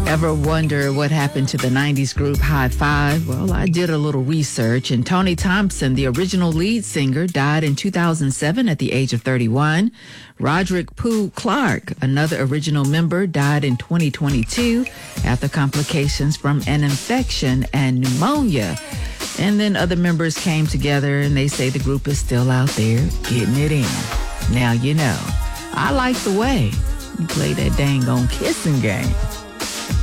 Ever wonder what happened to the 90s group High Five? Well, I did a little research, and Tony Thompson, the original lead singer, died in 2007 at the age of 31. Roderick Pooh Clark, another original member, died in 2022 after complications from an infection and pneumonia. And then other members came together, and they say the group is still out there getting it in. Now you know. I like the way you play that dang on kissing game.